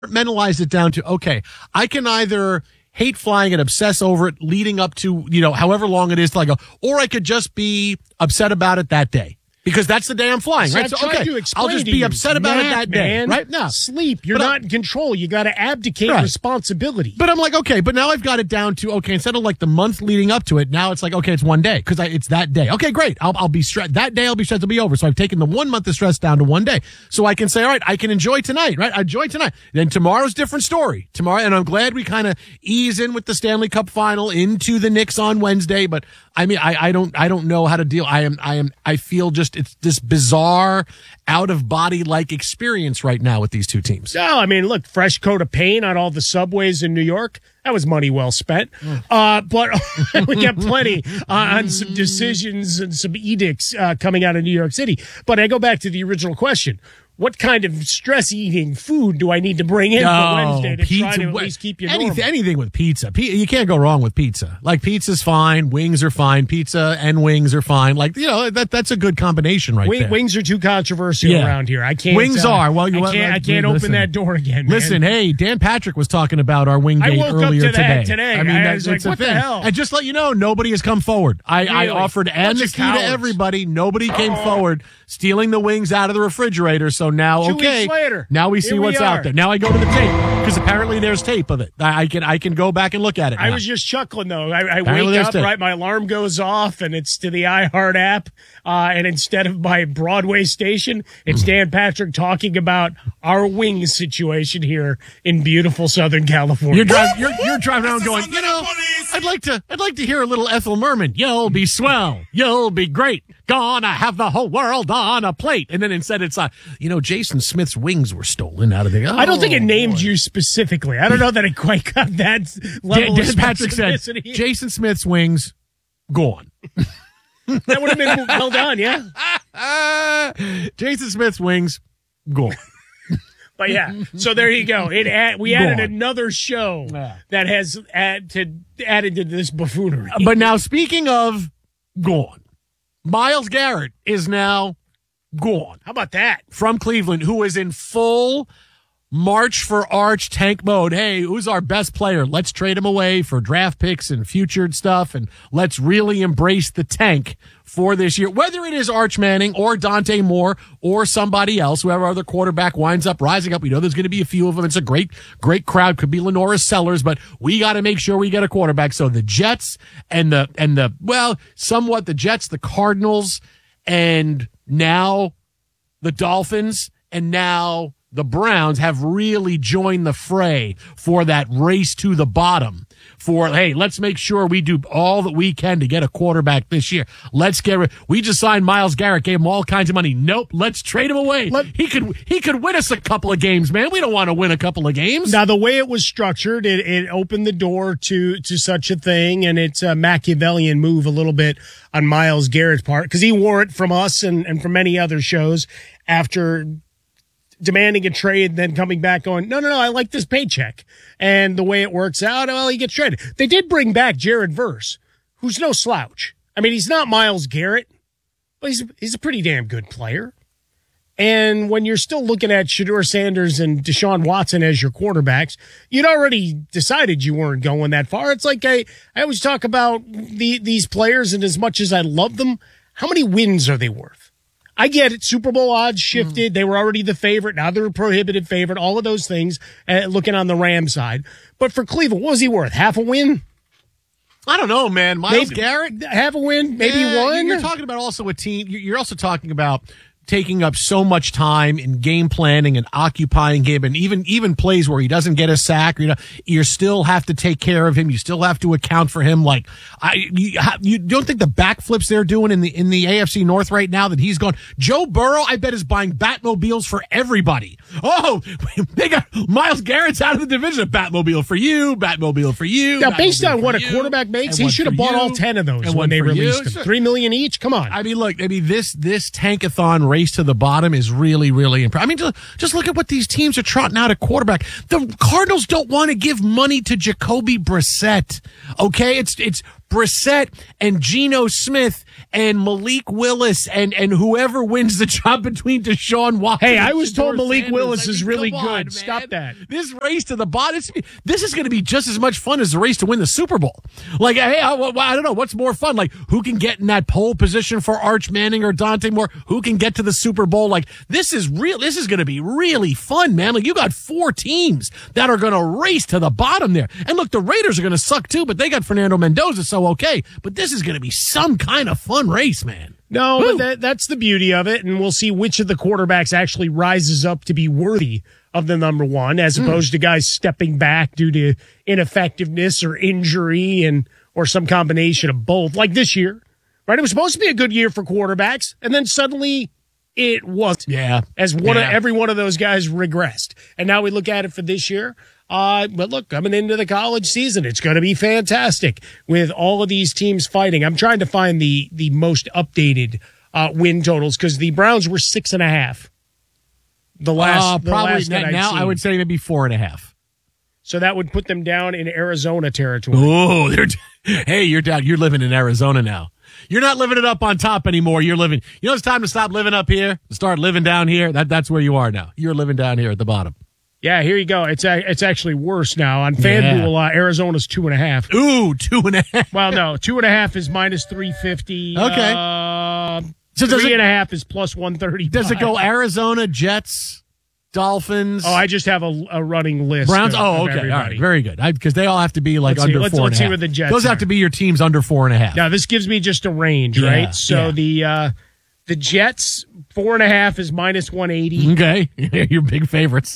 compartmentalize it down to, okay, I can either hate flying and obsess over it leading up to, however long it is till I go, or I could just be upset about it that day. Because that's the day I'm flying, right? So, okay, I'll just be upset about it that day, right? No. Sleep. You're not in control. You got to abdicate responsibility. But I'm like, okay, but now I've got it down to, okay, instead of like the month leading up to it, now it's like, okay, it's one day because it's that day. Okay, great. I'll be stressed. That day I'll be stressed. It'll be over. So I've taken the 1 month of stress down to one day. So I can say, all right, I can enjoy tonight, right? I enjoy tonight. Then tomorrow's different story. Tomorrow, and I'm glad we kind of ease in with the Stanley Cup final into the Knicks on Wednesday. But I mean, I don't know how to deal. I feel just, it's this bizarre out of body like experience right now with these two teams. No, I mean, look, fresh coat of paint on all the subways in New York. That was money well spent. But we got plenty on some decisions and some edicts coming out of New York City. But I go back to the original question. What kind of stress-eating food do I need to bring in for Wednesday to try to at least keep you normal? Anything with pizza. You can't go wrong with pizza. Like, pizza's fine. Wings are fine. Pizza and wings are fine. Like, that's a good combination right there. Wings are too controversial around here. I can't. Wings are. Well, I can't open that door again, man. Listen, hey, Dan Patrick was talking about our wing date earlier today. I mean, I was like, what the hell? And just let you know, nobody has come forward. I offered amnesty to everybody. Nobody came forward, stealing the wings out of the refrigerator. So now, 2 weeks later, now we see what's out there. Now I go to the tape because apparently there's tape of it. I can go back and look at it now. I was just chuckling though. I wake up, right? My alarm goes off and it's to the iHeart app. And instead of my Broadway station, it's Dan Patrick talking about our wings situation here in beautiful Southern California. You're driving around going, I'd like to hear a little Ethel Merman. You'll be swell. You'll be great. Gonna have the whole world on a plate. And then instead it's Jason Smith's wings were stolen out of the. I don't think it named you specifically. I don't know that it quite got that level of specificity. Patrick said, Jason Smith's wings gone. That would have been well done, yeah. Jason Smith's wings gone. But yeah, so there you go. We added another show that has added to this buffoonery. But now, speaking of gone, Myles Garrett is now gone. How about that? From Cleveland, who is in full March for Arch tank mode. Hey, who's our best player? Let's trade him away for draft picks and future stuff, and let's really embrace the tank for this year. Whether it is Arch Manning or Dante Moore or somebody else, whoever other quarterback winds up rising up, we know there's going to be a few of them. It's a great crowd. Could be Lenora Sellers, but we got to make sure we get a quarterback. So the Jets and somewhat the Jets, the Cardinals, and now the Dolphins, and now the Browns have really joined the fray for that race to the bottom. Hey, let's make sure we do all that we can to get a quarterback this year. We just signed Myles Garrett, gave him all kinds of money. Nope, let's trade him away. He could win us a couple of games, man. We don't want to win a couple of games. Now, the way it was structured, it opened the door to such a thing, and it's a Machiavellian move a little bit on Myles Garrett's part, because he wore it from us and from many other shows after demanding a trade, then coming back going, no, I like this paycheck. And the way it works out, well, he gets traded. They did bring back Jared Verse, who's no slouch. I mean, he's not Myles Garrett, but he's a pretty damn good player. And when you're still looking at Shedeur Sanders and Deshaun Watson as your quarterbacks, you'd already decided you weren't going that far. It's like I always talk about these players, and as much as I love them, how many wins are they worth? I get it. Super Bowl odds shifted. They were already the favorite. Now they're a prohibited favorite. All of those things, looking on the Rams side. But for Cleveland, what was he worth? Half a win? I don't know, man. Myles Garrett? Half a win? Maybe one? You're talking about also a team. You're also talking about taking up so much time in game planning and occupying him, and even plays where he doesn't get a sack, you still have to take care of him. You still have to account for him. Like, you don't think the backflips they're doing in the AFC North right now that he's gone. Joe Burrow, I bet, is buying Batmobiles for everybody. Oh, they got Myles Garrett's out of the division. Batmobile for you, Batmobile for you. Now, based on what a quarterback makes, he should have bought all 10 of those when they released them. $3 million each. Come on. I mean, look. I mean, this tankathon race to the bottom is really, really impressive. I mean, just look at what these teams are trotting out at quarterback. The Cardinals don't want to give money to Jacoby Brissett. Okay, it's Brissett and Geno Smith and Malik Willis and whoever wins the job between Deshaun Watson. Hey, I was told Shedeur Malik Sanders. Willis is really come on, good. Stop that. This race to the bottom, this is going to be just as much fun as the race to win the Super Bowl. Like, hey, I don't know. What's more fun? Like, who can get in that pole position for Arch Manning or Dante Moore? Who can get to the Super Bowl? Like, this is real. This is going to be really fun, man. Like, you got 4 teams that are going to race to the bottom there. And look, the Raiders are going to suck too, but they got Fernando Mendoza, so okay. But this is going to be some kind of fun race, man. No, but that's the beauty of it, and we'll see which of the quarterbacks actually rises up to be worthy of the number one, as opposed to guys stepping back due to ineffectiveness or injury or some combination of both. Like this year, right? It was supposed to be a good year for quarterbacks, and then suddenly it wasn't. Yeah, as every one of those guys regressed, and now we look at it for this year. But look, coming into the college season, it's going to be fantastic with all of these teams fighting. I'm trying to find the most updated win totals because the Browns were 6.5. The last now I would say maybe 4.5. So that would put them down in Arizona territory. Oh, hey, you're down. You're living in Arizona now. You're not living it up on top anymore. You're living. You know, it's time to stop living up here and start living down here. That's where you are now. You're living down here at the bottom. Yeah, here you go. It's actually worse now. On FanDuel, Arizona's 2.5. Ooh, 2.5. Well, no, 2.5 is minus 350. Okay. So 3.5 is plus 130. Does it go Arizona, Jets, Dolphins? Oh, I just have a running list. Browns. Of okay, everybody. all right, very good. Because they all have to be like under 4.5. Let's see where the Jets. Those have to be your teams under 4.5. Now this gives me just a range, right? So the Jets 4.5 is minus 180. Okay, your big favorites.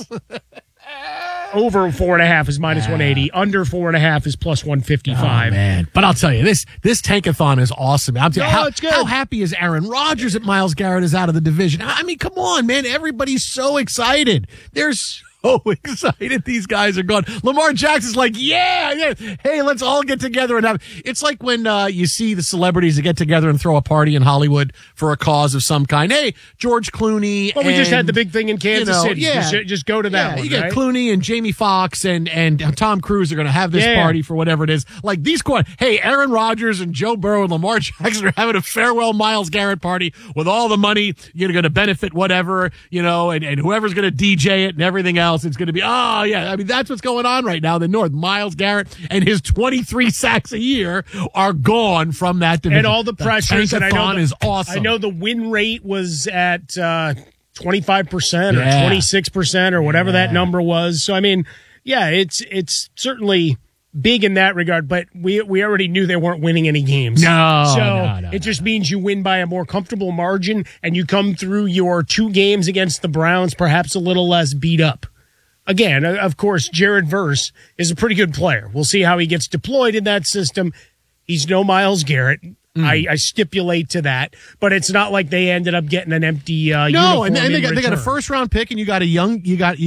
Over 4.5 is minus 180. Under 4.5 is plus 155. Oh, man. But I'll tell you, this tankathon is awesome. It's good. How happy is Aaron Rodgers that Myles Garrett is out of the division? I mean, come on, man. Everybody's so excited. They're so excited these guys are gone. Lamar Jackson's like, yeah. Hey, let's all get together and have. It's like when you see the celebrities that get together and throw a party in Hollywood for a cause of some kind. Hey, George Clooney. Well, we just had the big thing in Kansas City. Yeah, just go to that one. You get right? Clooney and Jamie Foxx and Tom Cruise are going to have this party for whatever it is. Like these. Hey, Aaron Rodgers and Joe Burrow and Lamar Jackson are having a farewell Myles Garrett party with all the money. You're going to benefit whatever, and whoever's going to DJ it and everything else. It's going to be I mean, that's what's going on right now in the North. Myles Garrett and his 23 sacks a year are gone from that division. And all the pressures. And I know is awesome. I know the win rate was at 25% or 26% or whatever that number was. So, I mean, it's certainly big in that regard, but we already knew they weren't winning any games. No, it just means you win by a more comfortable margin and you come through your 2 games against the Browns perhaps a little less beat up. Again, of course, Jared Verse is a pretty good player. We'll see how he gets deployed in that system. He's no Myles Garrett. I stipulate to that, but it's not like they ended up getting an empty uniform. And they got a first round pick, and you got a young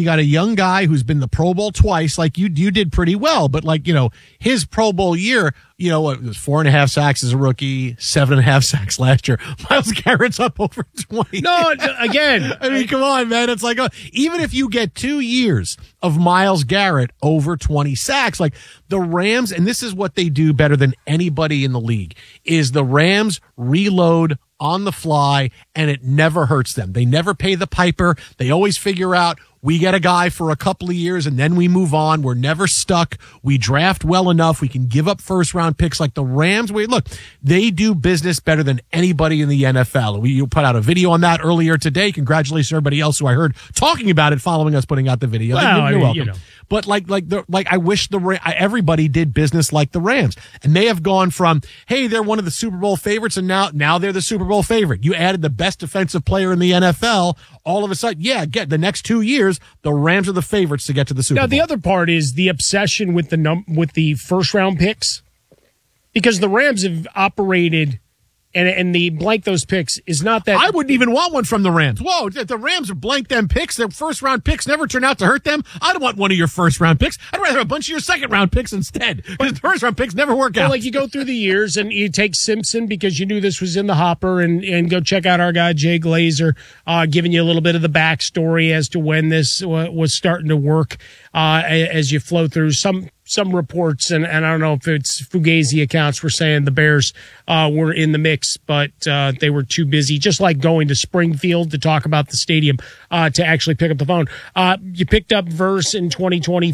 guy who's been the Pro Bowl twice. Like you did pretty well, but his Pro Bowl year, it was 4.5 sacks as a rookie, 7.5 sacks last year. Myles Garrett's up over 20. No, again, I mean, come on, man. It's like even if you get 2 years of Myles Garrett over 20 sacks, like the Rams, and this is what they do better than anybody in the league, is the Rams reload on the fly, and it never hurts them. They never pay the piper. They always figure out, we get a guy for a couple of years and then we move on. We're never stuck. We draft well enough. We can give up first round picks like the Rams. They do business better than anybody in the NFL. You put out a video on that earlier today. Congratulations to everybody else who I heard talking about it following us putting out the video. Well, You're welcome. But I wish everybody did business like the Rams, and they have gone from, hey, they're one of the Super Bowl favorites, and now they're the Super Bowl favorite. You added the best defensive player in the NFL. All of a sudden, get the next 2 years, the Rams are the favorites to get to the Super Bowl. Now, the other part is the obsession with the first round picks, because the Rams have operated. And the blank those picks is not that. I wouldn't even want one from the Rams. Whoa, the Rams have blanked them picks. Their first round picks never turn out to hurt them. I don't want one of your first round picks. I'd rather have a bunch of your second round picks instead. Because the first round picks never work out. Like you go through the years and you take Simpson because you knew this was in the hopper, and go check out our guy Jay Glazer, giving you a little bit of the backstory as to when this was starting to work as you flow through. Some some reports, and I don't know if it's Fugazi accounts were saying the Bears were in the mix, but they were too busy, just like going to Springfield to talk about the stadium, to actually pick up the phone. You picked up Verse in 2023.